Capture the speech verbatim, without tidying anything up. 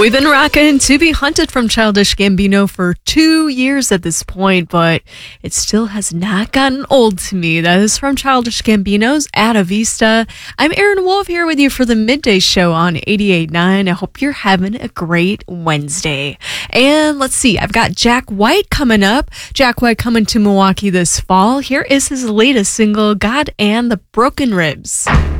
We've been rocking To Be Hunted from Childish Gambino for two years at this point, but it still has not gotten old to me. That is from Childish Gambino's Atta Vista. I'm Erin Wolf here with you for the midday show on eighty-eight point nine. I hope you're having a great Wednesday. And let's see, I've got Jack White coming up. Jack White coming to Milwaukee this fall. Here is his latest single, God and the Broken Ribs.